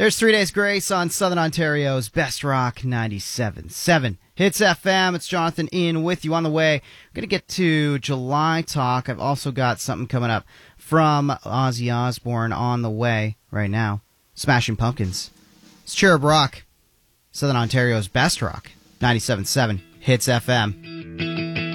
There's 3 Days Grace on Southern Ontario's Best Rock 97.7 Hits FM. It's Jonathan Ian with you on the way. We're going to get to July talk. I've also got something coming up from Ozzy Osbourne on the way right now. Smashing Pumpkins. It's Cherub Rock, Southern Ontario's Best Rock 97.7 Hits FM.